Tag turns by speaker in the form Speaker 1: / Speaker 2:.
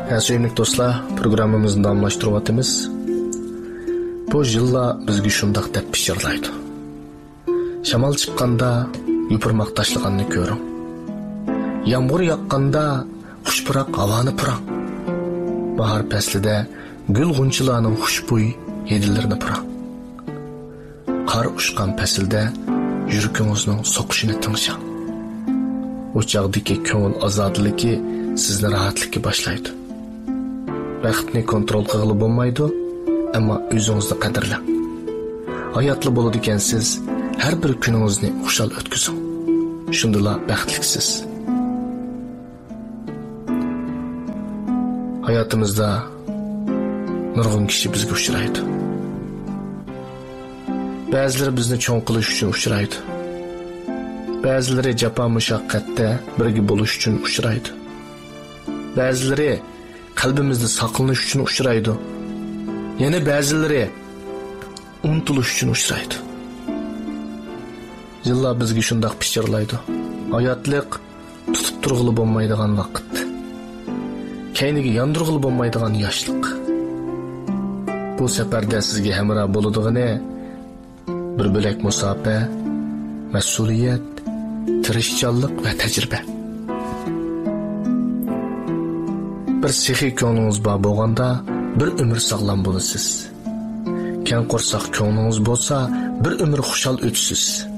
Speaker 1: Sevimli dostlar, programımızı damlaştırıvatımız. Bu yılla bizgi şundaq dep pişirlaydı. Şamal çıqqanda yupurmaq taşlığanını görün. Yağmur yaqqanda xushpurak havani pırang. Bahar paslida gül g'unchilarning xushbo'y yedilarini pırang. Qar ushqan paslda yuragingizning soqishini tingshang. O chaqdagi ko'ngil ozodligi sizni rahatlikka boshlaydi. Vaqtni kontrol qilib bo'lmaydi, ammo o'zingizni qadrlang. Hayotli bo'ladi ekansiz, har bir kuningizni xushal o'tkazing. Shundala baxtliksiz. Hayotimizda nurg'un kishi bizga uchraydi. Ba'zilari bizni cho'ng qilish uchun uchraydi. Ba'zilari jafo mushaqqatda birga bo'lish uchun uchraydi. Ba'zilari qalbimizda saqlanish uchun uchraydi. Yana ba'zilari unutilish uchun uchraydi. Yillar bizga shundoq pichirlaydi. Hayotlik tutib turg'ili bo'lmaydigan vaqt. Kayniga yondirg'ili bo'lmaydigan yoshlik. Bu safarda sizga hamroh bo'ladigani bir bo'lak musofa, mas'uliyat, tirishchanlik va tajriba. Bir sehiy ko'nglingiz bor bo'lganda bir umr sog'lom bo'lasiz. Kang qo'rsoq ko'nglingiz bo'lsa bir umr xushal o'tasiz.